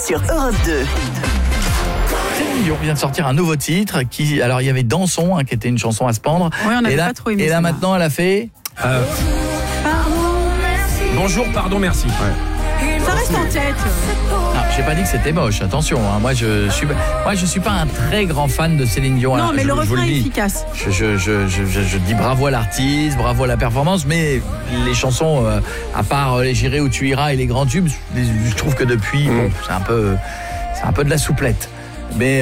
sur Europe 2. Céline Dion vient de sortir un nouveau titre alors il y avait Dansons qui était une chanson à se pendre. Ouais, on n'avait pas trop aimé. Et là maintenant elle a fait Bonjour, pardon, merci. Ouais. Ça reste en tête. Non, j'ai pas dit que c'était moche, attention. Moi je suis pas un très grand fan de Céline Dion. Non, mais le refrain est efficace. Je dis bravo à l'artiste, bravo à la performance, mais les chansons, à part Les J'irai où tu iras et les grands tubes, je trouve que depuis, c'est un peu de la souplette. Mais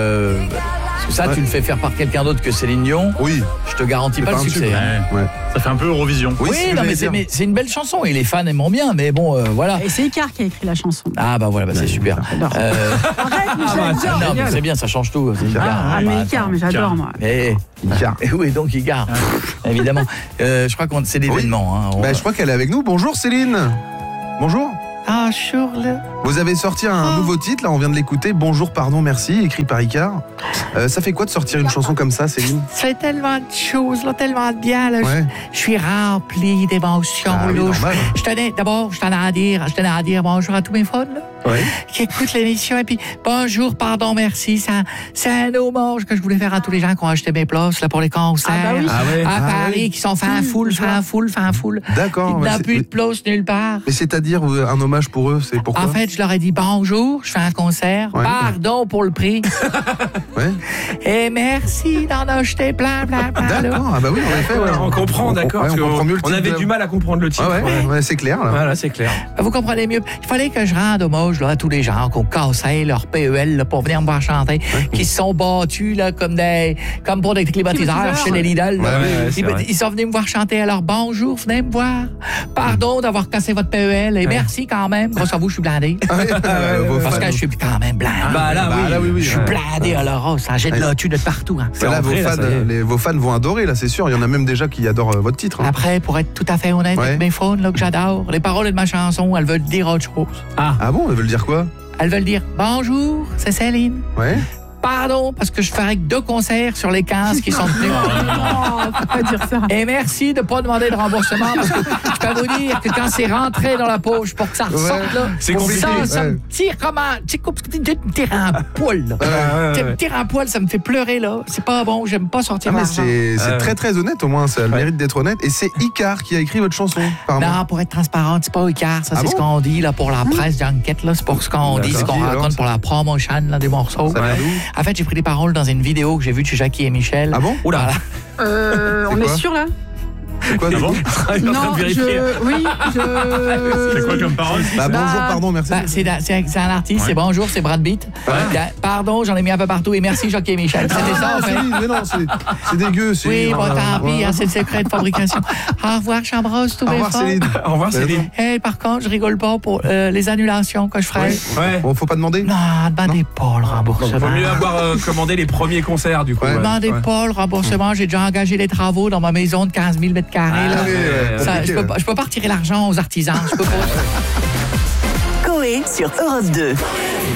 ça, tu le fais faire par quelqu'un d'autre que Céline Dion. Oui. Je te garantis pas le succès. Ouais. Ça fait un peu Eurovision. Oui, non, mais c'est une belle chanson et les fans aimeront bien, mais bon, voilà. Et c'est Icar qui a écrit la chanson. Ah bah voilà, c'est super. Arrête, Michel. Non, mais c'est bien, ça change tout. Mais Icar, mais j'adore moi. Icar. Et oui, donc Icar, évidemment. Je crois que c'est l'événement. Je crois qu'elle est avec nous. Bonjour Céline. Bonjour. Ah, Charles. Vous avez sorti un nouveau titre, là on vient de l'écouter, Bonjour, pardon, merci, écrit par Icar. Ça fait quoi de sortir une chanson comme ça, Céline? Ça fait tellement de choses, là, tellement de bien. Là. Ouais. Je suis rempli d'émotions. Je tenais à dire bonjour à tous mes fans qui écoutent l'émission. Et puis, bonjour, pardon, merci. C'est un hommage que je voulais faire à tous les gens qui ont acheté mes places là, pour les concerts à Paris, qui sont fin foule. D'accord. Il n'y a plus de place nulle part. Mais c'est-à-dire un hommage pour eux, c'est pourquoi? En fait, je leur ai dit bonjour, je fais un concert, pardon pour le prix. Et merci d'en acheter plein. D'accord, ah bah oui, en effet. On comprend, d'accord. On avait du mal à comprendre le titre. Ouais, c'est clair. Là. Voilà, c'est clair. Vous comprenez mieux. Il fallait que je rende hommage là, à tous les gens qui ont cassé leur PEL là, pour venir me voir chanter, qui se sont battus là, comme pour des climatiseurs chez les Lidl. Ils sont venus me voir chanter. Alors bonjour, venez me voir. Pardon d'avoir cassé votre PEL et merci quand même. Grâce à vous, je suis blindé. Parce que je suis quand même blindé. Oui. Je suis blindé à l'oros. Ça jette de la thune de partout. Là, vos fans vont adorer, là, c'est sûr. Il y en a même déjà qui adorent votre titre. Après, pour être tout à fait honnête avec mes fans là, que j'adore, les paroles de ma chanson, elles veulent dire autre chose. Ah bon, elles veulent dire quoi? Elles veulent dire bonjour, c'est Céline. Ouais. Pardon, parce que je ferai que 2 concerts sur les 15 qui sont tenus. Non, faut pas dire ça. Et merci de ne pas demander de remboursement, parce que je peux vous dire que quand c'est rentré dans la poche pour que ça ressorte, là, c'est compliqué. Ça me tire comme un... Tu me tires un poil, là. Tu me tires un poil, ça me fait pleurer, là. C'est pas bon, j'aime pas sortir mais l'argent. c'est très très honnête, au moins, ça a le mérite d'être honnête. Et c'est Icar qui a écrit votre chanson, apparemment. Non, pour être transparent, c'est pas Icar, ça, c'est ce qu'on dit, là, pour la presse d'enquête, là. C'est pour ce qu'on dit, ce qu'on raconte pour la promotion, là, des morceaux. En fait, j'ai pris des paroles dans une vidéo que j'ai vue de chez Jackie et Michel. Ah bon? Oula. On est sûr là? C'est quoi, bon Non, C'est quoi comme parole? Bonjour, pardon, merci. C'est un artiste, c'est bonjour, c'est Brad Pitt. Pardon, j'en ai mis un peu partout et merci Jackie et Michel. C'était ça en fait. Mais non, c'est dégueu. Oui, bon, tant pis, c'est le secret de fabrication. Au revoir, j'embrasse tous mes fans. Au revoir, Céline. Par contre, je rigole pas pour les annulations que je ferai. Bon, faut pas demander? Non, demandez pas le remboursement. Vaut mieux avoir commandé les premiers concerts du coup. Demandez pas le remboursement, j'ai déjà engagé les travaux dans ma maison de 15 000 mètres carrés. Je peux pas retirer l'argent aux artisans. Je peux pas. Coé sur Europe 2.